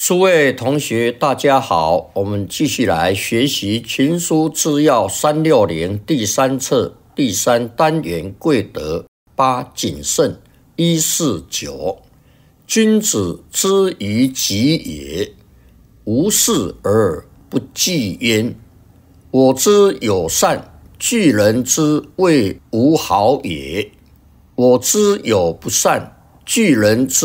诸位同学，大家好，我们继续来学习《群书治要360》第3册第3单元贵德8谨慎149。君子之于己也，无事而不计焉。我之有善，惧人之谓无好也；我之有不善，惧人之